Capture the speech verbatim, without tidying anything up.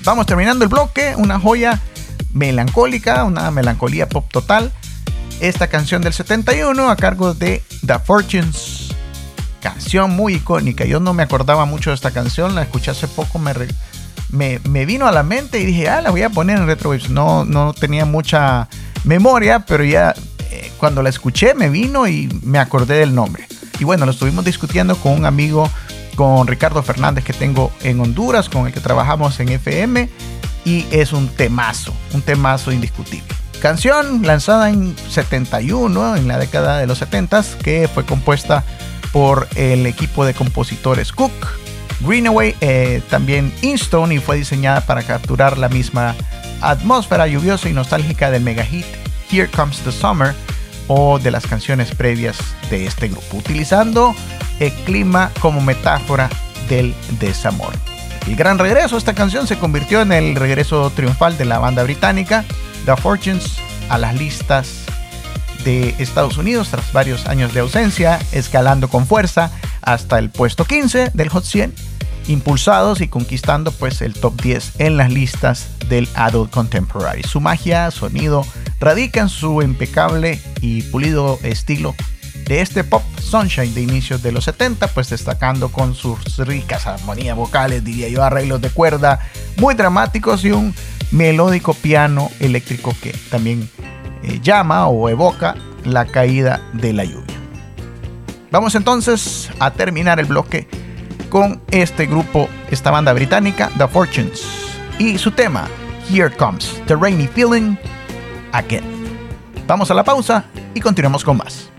Vamos terminando el bloque, una joya melancólica, una melancolía pop total. Esta canción del setenta y uno a cargo de The Fortunes. Canción muy icónica. Yo no me acordaba mucho de esta canción, la escuché hace poco, me, re, me, me vino a la mente y dije, ah, la voy a poner en Retrowaves. No, no tenía mucha memoria, pero ya eh, cuando la escuché me vino y me acordé del nombre. Y bueno, lo estuvimos discutiendo con un amigo, con Ricardo Fernández, que tengo en Honduras, con el que trabajamos en F M, y es un temazo, un temazo indiscutible. Canción lanzada en setenta y uno, en la década de los setenta, que fue compuesta por el equipo de compositores Cook, Greenaway, eh, también Instone, y fue diseñada para capturar la misma atmósfera lluviosa y nostálgica del mega hit Here Comes the Summer, o de las canciones previas de este grupo, utilizando el clima como metáfora del desamor. El gran regreso, esta canción se convirtió en el regreso triunfal de la banda británica The Fortunes a las listas de Estados Unidos tras varios años de ausencia, escalando con fuerza hasta el puesto quince del Hot cien, impulsados y conquistando pues el top diez en las listas del Adult Contemporary. Su magia, sonido, radica en su impecable y pulido estilo de este pop sunshine de inicios de los setenta, pues destacando con sus ricas armonías vocales, diría yo, arreglos de cuerda muy dramáticos y un melódico piano eléctrico que también eh, llama o evoca la caída de la lluvia. Vamos entonces a terminar el bloque con este grupo, esta banda británica, The Fortunes, y su tema Here Comes the Rainy Feeling Again. Vamos a la pausa y continuamos con más.